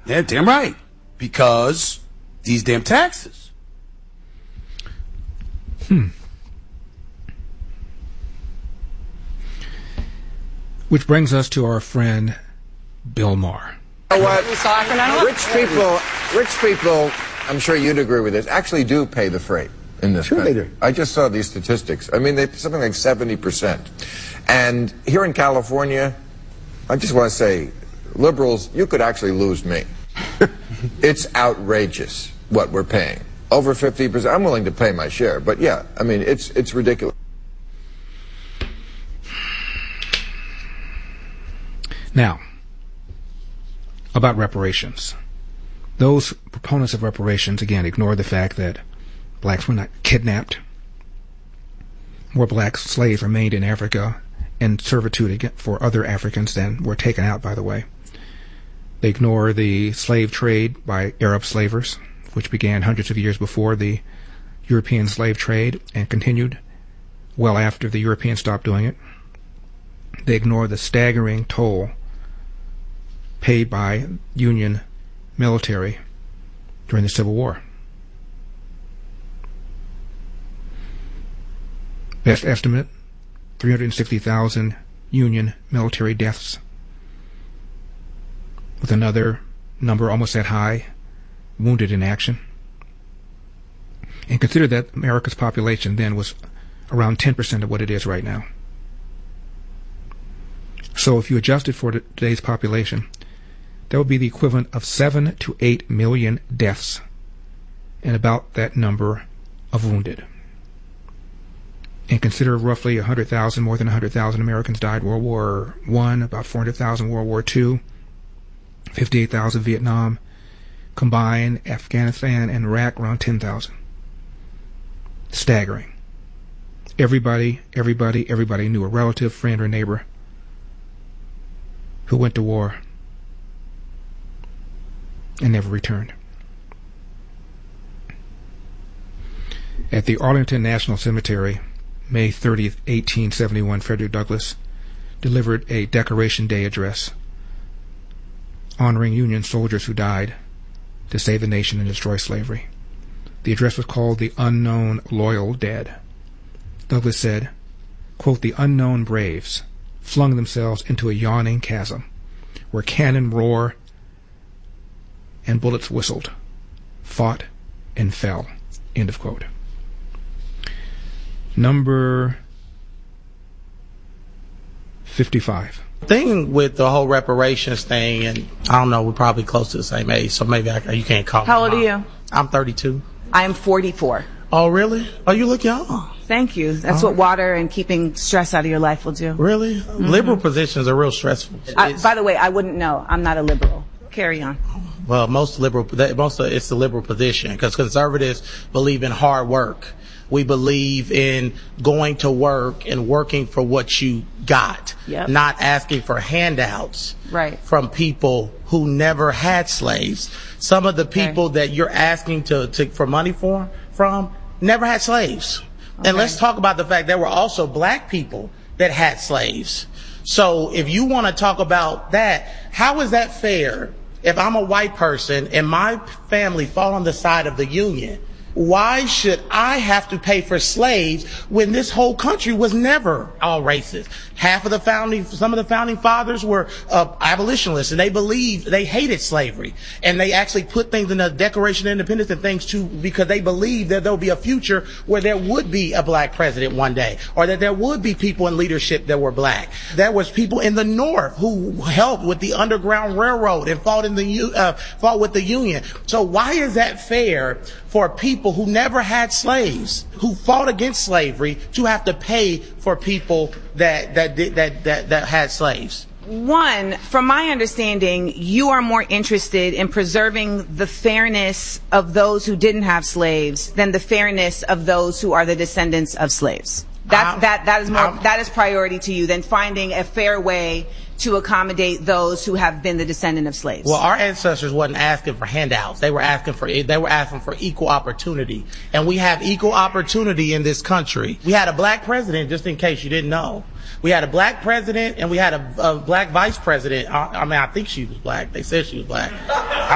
Yeah, damn right. Because these damn taxes. Which brings us to our friend Bill Maher. You know what? Rich people, I'm sure you'd agree with this, actually do pay the freight in this country. They do. I just saw these statistics. I mean, something like 70%. And here in California, I just want to say, liberals, you could actually lose me. It's outrageous what we're paying. Over 50%. I'm willing to pay my share, but yeah, I mean, it's ridiculous. Now, about reparations. Those proponents of reparations, again, ignore the fact that blacks were not kidnapped. More black slaves remained in Africa in servitude for other Africans than were taken out, by the way. They ignore the slave trade by Arab slavers, which began hundreds of years before the European slave trade and continued well after the Europeans stopped doing it. They ignore the staggering toll paid by Union military during the Civil War. Best estimate, 360,000 Union military deaths, with another number almost that high wounded in action. And consider that America's population then was around 10% of what it is right now. So if you adjusted for today's population, that would be the equivalent of 7 to 8 million deaths and about that number of wounded. And consider roughly 100,000, more than 100,000 Americans died World War I, about 400,000 World War II, 58,000 Vietnam, combined Afghanistan and Iraq around 10,000. Staggering. Everybody knew a relative, friend, or neighbor who went to war and never returned. At the Arlington National Cemetery, May 30th, 1871, Frederick Douglass delivered a Decoration Day address honoring Union soldiers who died to save the nation and destroy slavery. The address was called The Unknown Loyal Dead. Douglass said, quote, "The unknown braves flung themselves into a yawning chasm where cannon roar and bullets whistled, fought and fell," end of quote. Number 55. Thing with the whole reparations thing, and I don't know, we're probably close to the same age, so maybe you can't call me. How old are you? I'm 32. I am 44. Oh, really? Oh, you look young. Thank you. That's what water and keeping stress out of your life will do. Really? Mm-hmm. Liberal positions are real stressful. By the way, I wouldn't know. I'm not a liberal. Carry on. Well, it's the liberal position, because conservatives believe in hard work. We believe in going to work and working for what you got, not asking for handouts from people who never had slaves. Some of the people that you're asking for money from never had slaves. And let's talk about the fact there were also black people that had slaves. So if you want to talk about that, how is that fair? If I'm a white person and my family fall on the side of the Union, why should I have to pay for slaves when this whole country was never all racist? Some of the founding fathers were abolitionists, and they hated slavery. And they actually put things in the Declaration of Independence and things because they believed that there'll be a future where there would be a black president one day, or that there would be people in leadership that were black. There was people in the North who helped with the Underground Railroad and fought with the Union. So why is that fair for people who never had slaves, who fought against slavery, to have to pay for people that had slaves? One, from my understanding, you are more interested in preserving the fairness of those who didn't have slaves than the fairness of those who are the descendants of slaves. That is priority to you than finding a fair way to accommodate those who have been the descendant of slaves. Well, our ancestors wasn't asking for handouts. They were asking for equal opportunity. And we have equal opportunity in this country. We had a black president, just in case you didn't know. We had a black president and we had a black vice president. I think she was black. They said she was black.